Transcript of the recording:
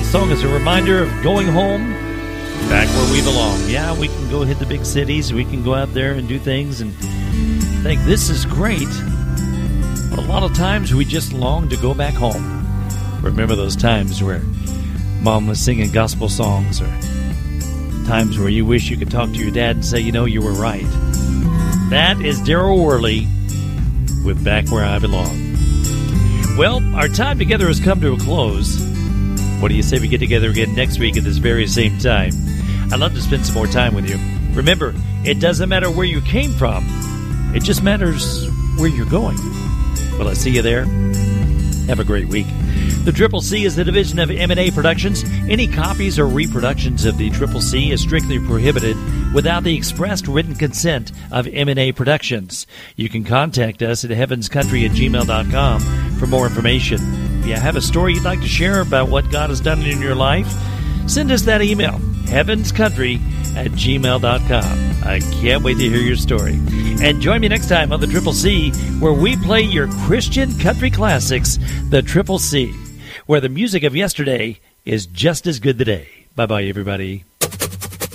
Song is a reminder of going home, back where we belong. Yeah, we can go hit the big cities. We can go out there and do things and think this is great. But a lot of times we just long to go back home. Remember those times where Mom was singing gospel songs, or times where you wish you could talk to your dad and say, you know, you were right. That is Daryl Worley with Back Where I Belong. Well, our time together has come to a close. What do you say we get together again next week at this very same time? I'd love to spend some more time with you. Remember, it doesn't matter where you came from. It just matters where you're going. Will I see you there? Have a great week. The Triple C is the division of M&A Productions. Any copies or reproductions of the Triple C is strictly prohibited without the expressed written consent of M&A Productions. You can contact us at heavenscountry@gmail.com for more information. If you have a story you'd like to share about what God has done in your life, send us that email, heavenscountry@gmail.com. I can't wait to hear your story. And join me next time on the Triple C, where we play your Christian country classics, the Triple C, where the music of yesterday is just as good today. Bye-bye, everybody.